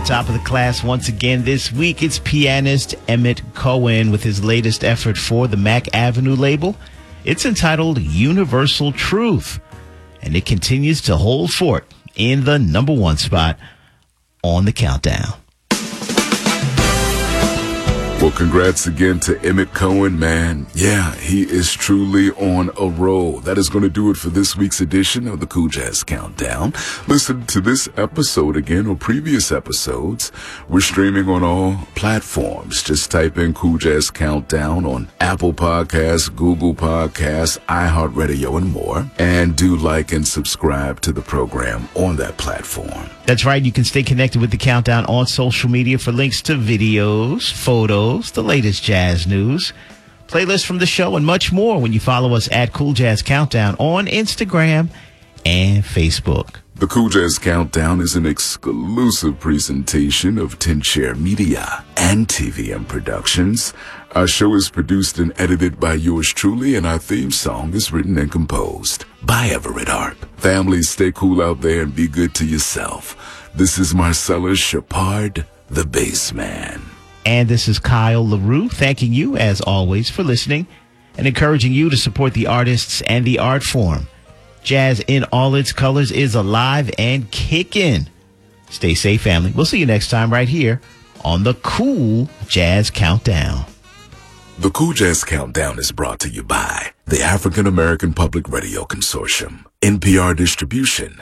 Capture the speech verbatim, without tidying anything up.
top of the class once again this week. It's pianist Emmett Cohen with his latest effort for the Mac Avenue label. It's entitled Universal Truth, and it continues to hold fort in the number one spot on the countdown. Well, congrats again to Emmett Cohen, man. Yeah, he is truly on a roll. That is going to do it for this week's edition of the Cool Jazz Countdown. Listen to this episode again or previous episodes. We're streaming on all platforms. Just type in Cool Jazz Countdown on Apple Podcasts, Google Podcasts, iHeartRadio, and more. And do like and subscribe to the program on that platform. That's right. You can stay connected with the Countdown on social media for links to videos, photos, the latest jazz news, playlists from the show, and much more when you follow us at Cool Jazz Countdown on Instagram and Facebook. The Cool Jazz Countdown is an exclusive presentation of ten share Media and T V M Productions. Our show is produced and edited by yours truly, and our theme song is written and composed by Everett Harp. Families, stay cool out there and be good to yourself. This is Marcellus Shepard, the bass man. And this is Kyle LaRue, thanking you, as always, for listening and encouraging you to support the artists and the art form. Jazz in all its colors is alive and kicking. Stay safe, family. We'll see you next time right here on the Cool Jazz Countdown. The Cool Jazz Countdown is brought to you by the African American Public Radio Consortium, N P R Distribution,